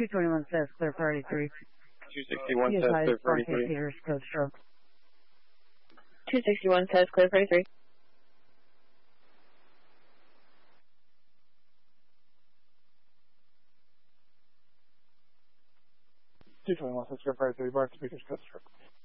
221 says clear for 83. 261 says clear for 83. Peters, code stroke. 261 says clear for 83. 221 says clear for 83. Bark speakers, code stroke.